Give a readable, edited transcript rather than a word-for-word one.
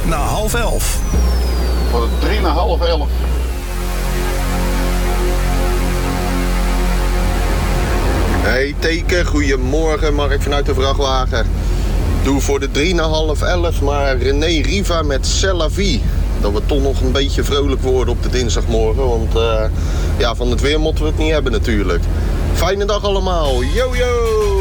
na 10:30. Voor de 3 na 10:30. Hey Teken, goedemorgen, Mark vanuit de vrachtwagen. Doe voor de 3 na 10:30 maar René Riva met C'est la vie. Dat we toch nog een beetje vrolijk worden op de dinsdagmorgen. Want ja, van het weer moeten we het niet hebben natuurlijk. Fijne dag allemaal, yo yo!